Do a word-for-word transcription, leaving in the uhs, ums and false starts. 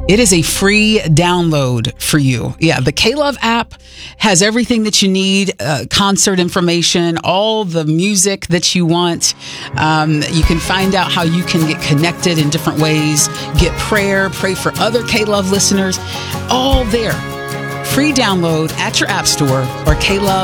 It is a free download for you. Yeah, the K-Love app has everything that you need, uh, concert information, all the music that you want. Um, you can find out how you can get connected in different ways, get prayer, pray for other K-Love listeners, all there. Free download at your app store or K Love.